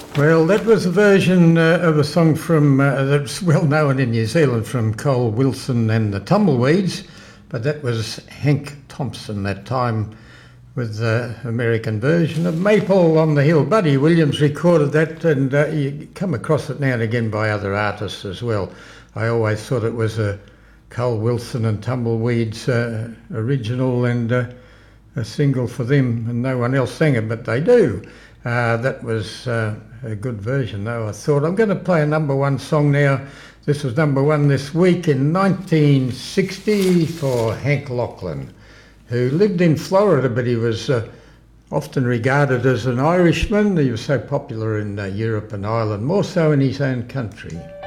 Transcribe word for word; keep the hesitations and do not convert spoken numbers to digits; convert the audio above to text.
Well, that was a version uh, of a song from uh, that's well known in New Zealand from Cole Wilson and the Tumbleweeds, but that was Hank Thompson that time with the American version of Maple on the Hill. Buddy Williams recorded that, and uh, you come across it now and again by other artists as well. I always thought it was a Cole Wilson and Tumbleweeds uh, original and uh, a single for them, and no one else sang it, but they do. Uh, that was uh, a good version, though. I thought I'm going to play a number one song now. This was number one this week in nineteen sixty for Hank Lachlan, who lived in Florida, but he was uh, often regarded as an Irishman. He was so popular in uh, Europe and Ireland, more so in his own country.